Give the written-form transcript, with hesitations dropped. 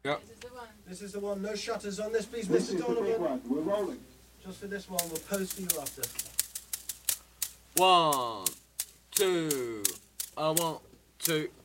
Yep. This is the one. This is the one. No shutters on this, please, This Mr. is the big Donovan. one. We're rolling. Just for this one, we'll pose for you after. 1, 2, 1, 2.